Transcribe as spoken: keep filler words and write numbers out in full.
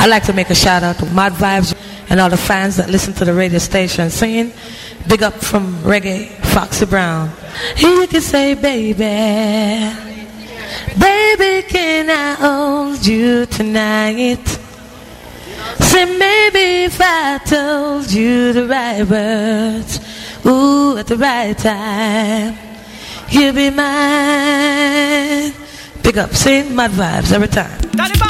I'd like to make a shout out to Mod Vibes and all the fans that listen to the radio station singing. Big up from Reggae, Foxy Brown. You can say, baby, baby, can I hold you tonight? Say maybe if I told you the right words, ooh, at the right time, you'll be mine. Big up, sing Mad Vibes every time.